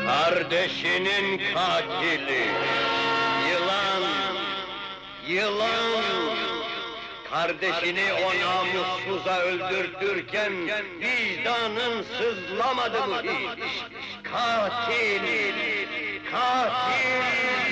Kardeşinin katili! Yılan! Yılan! Kardeşini o namussuza öldürtürken vicdanın sızlamadı mı hiç? Katil! Katil!